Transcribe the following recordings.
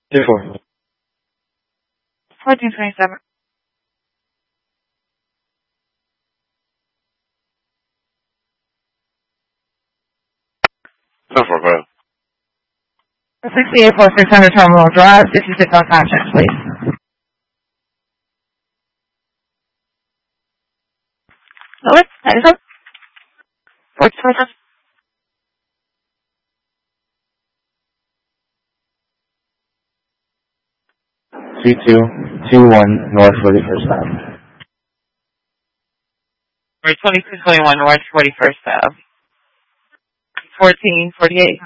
Therefore. 1427. Therefore, go. 684600 Terminal Drive, 66 on contract, please. Louis, Edison? 1427. 2221 North 41st Ave. Or 2221 North 41st Ave. 1448.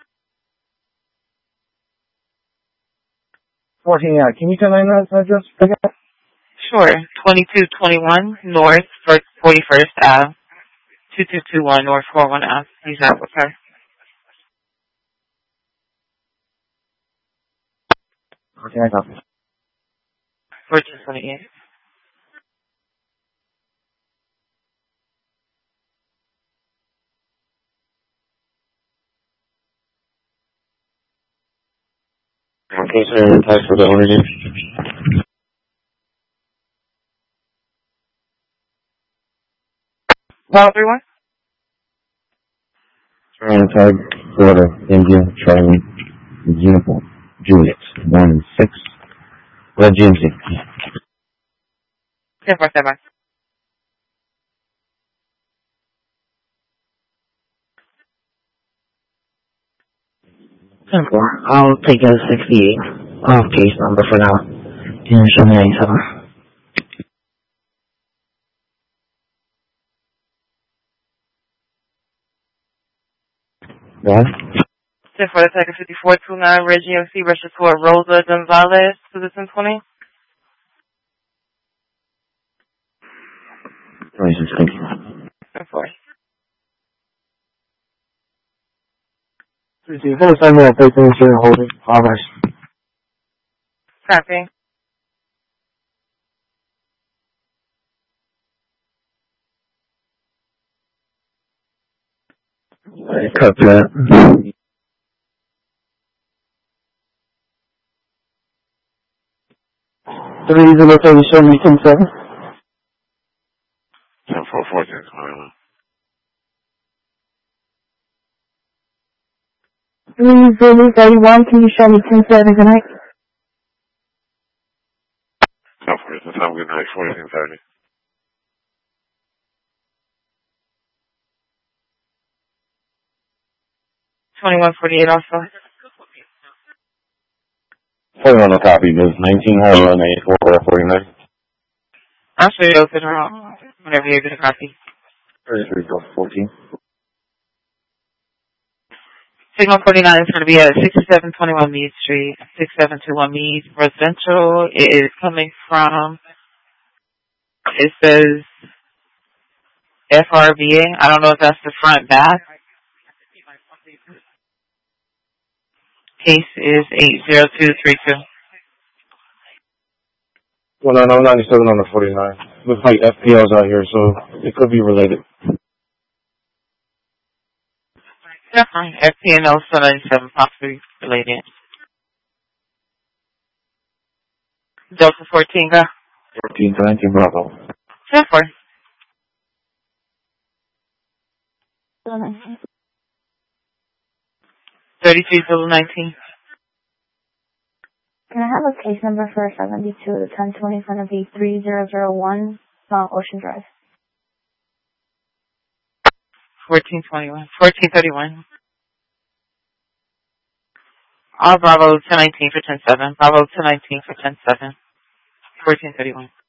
14, can you tell me that address again? Sure. 2221 North 41st Ave. 2221 North 41 Ave. Use that with her. Okay, I got it. 1428. Okay, sir. Type for the order. Well, everyone? Charlie Tag, Florida, India, Charlie, Uniform, Juliet, 1 and 6. Red GMC. 1047. I'll take a 68 off case number for now. And show me 97. What? 1047 5429 Red GMC, registered for Rosa Gonzalez, Citizen 20. 26, thank you. 10-4. Hold on, I'm taking sure holding. Alright. Copy. Cut that. 3030, show me 10-7. 10-4-4, 3031, can you show me 10-7 tonight? 10-4, the time good night, 1430. 2148 also. 41 no copy, there's 19 Harlan 84 49. I'll show you open her up whenever you get a copy. 33 14. Signal 49 is going to be at 6721 Meade Street, 6721 Meade Residential. It is coming from, it says FRVA. I don't know if that's the front back. Case is 80232. Well, no, 97 on the 49. Looks like FPL's out here, so it could be related. Definitely. FPNL 797, possibly related. Delta 14, go. 14 to 19, Bravo. 10-4. Mm-hmm. 33 Zulu 19. Can I have a case number for 72 to 1020 in front of the 3001 Ocean Drive? 1421. 1431. All Bravo 1019 for 107. Bravo 1019 for 107. 1431.